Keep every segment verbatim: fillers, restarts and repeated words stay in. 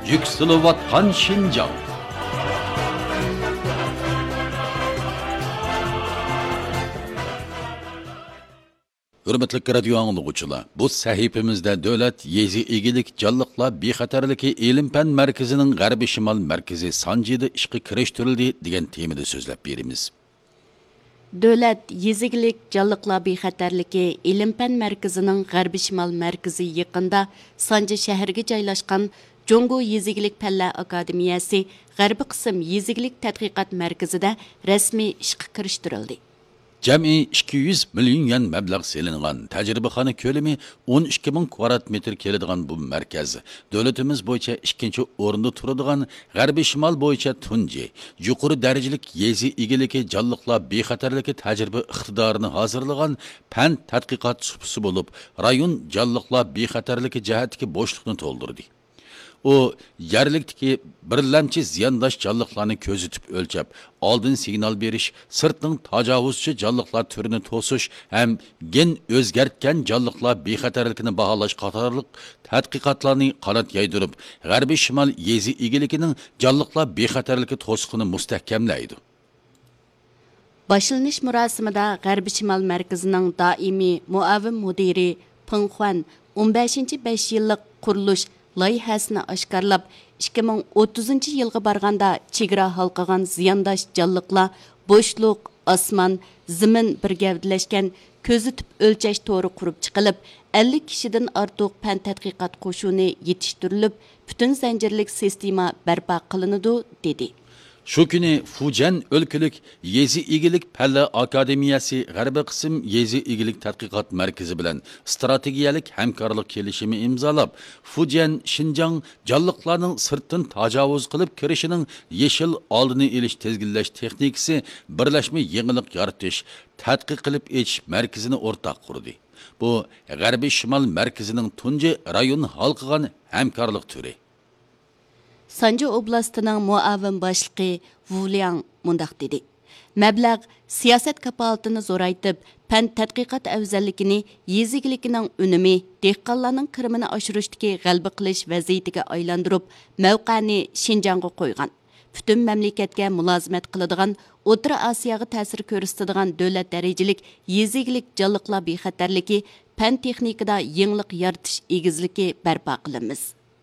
yükselivatkan Şinjan. Hürmetli radio anlıqçılar, bu sahifemizde devlet yezi igilik canlıqlar bexatarligi ilim-fan merkezinin G'arbiy Shimol merkezi Sanjida ishga kirishtirildi degan temada so'zlab beramiz. Devlet yezigilik canlıqlar bexatarligi ilim-fan merkezinin G'arbiy Shimol merkezi yaqinda Sanji shahriga joylashgan Jongo Yezigilik Fanlar Akademiyasi G'arbiy qism yezigilik tadqiqot markazida rasmiy ishga kirishtirildi. Cəmi ikki yuz milyon yen məbləğ selingan, təcrübəxana kölemi o'n ikki ming kvadrat metr keladigan bu mərkəz, dövlətimiz boyunca ikkinchi o'rinda turadigan G'arbiy Shimol boyunca tunji, yuqori dərəcəlik yezi igiligi canlıqlar bexatarligi təcrübə iqtidorini hazırlagan fan tədqiqat supsi bo'lib, rayon canlıqlar bexatarligi jihatdagi bo'shliqni to'ldirdi. O, yerlikdeki birlemçi ziyandaş canlıqlarını közütüp ölçep, aldın signal beriş, sırtның tajavuzçı canlıqlar türünü tosuş, hem gen özgertken canlıqlar bexatarlıkını bahalaş qatarlıq tədqiqatlarını qanat yaydırıp, G'arbiy Shimol yezi igiliginin canlıqlar bexatarlıkı tosuqını müstehkemleydi. Başlanış murasimida G'arbiy Shimol merkezinin daimi muavin mudiri Peng Xuan o'n beshinchi besh yillik qurilish loyihasini oshkorlab, ikki ming o'ttizinchi yilga borganda chegara halqagan ziyandash jonliqlar bo'shliq, osmon, zimin bir gavdalashgan ko'zitib o'lchash to'ri qurib chiqilib, ellik kishidan ortiq fan tadqiqot qo'shuni yetishtirilib, butun zanjirlik sistema barpo qilinadi dedi. Şu günü Fujian Ölkülük Yezi İgilik Fanlar Akademiyasi G'arbiy qism Yezi İgilik Tadqiqot Merkezi bilan strategiyalik hamkorlik kelishimi imzolab, Fujian Xinjiang jonliqlarning sirtdan tajovuz qilib kirishining yeshil oldini olish tezginlash texnikasi birlashma yangilik yaratish, tadqiq qilib etish markazini o'rtaq qurdi. Bu G'arbiy Shimol markazining tunji rayon halqigan hamkorlik turi. Sanji oblastining muavin boshlig'i Wu Liang mundaq dedi. Mablag' siyosat kapolatini zo'raytib, fan tadqiqot afzalligini, yezigligining unumi, dehqonlarning kirimini oshirishdagi g'alaba qilish vaziyatiga aylantirib, mavqani Xinjiangga qo'ygan. Butun mamlakatga mulozimat qiladigan, O'rta Osiyoga ta'sir ko'rsatadigan davlat darajalik yeziglik jonliqlar bexatarligi, fan texnikada yangilik yaratish egizligi barpo qilamiz.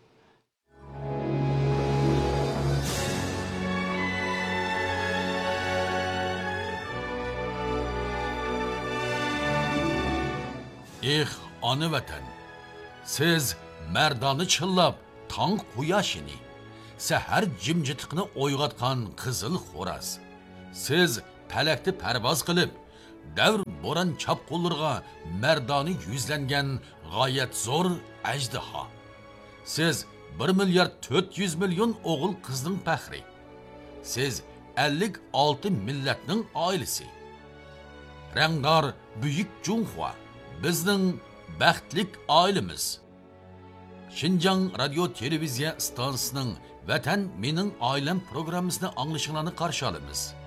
Eh ana vatan, siz merdani chillab, tong quyoshini, sahar jimjitiqni o'yg'atgan qizil xo'raz. Siz palakda parvoz qilib, davr bo'ron chapqullarga merdani yuzlangan g'oyat zo'r ajdaho. Siz bir milliard to'rt yuz million o'g'il qizning faxri. Siz ellik olti millatning oilasi. Rangdor buyuk Junhua bizning baxtlik oilamiz. Xinjiang radio televiziya stansiyasining Vatan mening oilam programmasini anglashinglarni qarshi olamiz.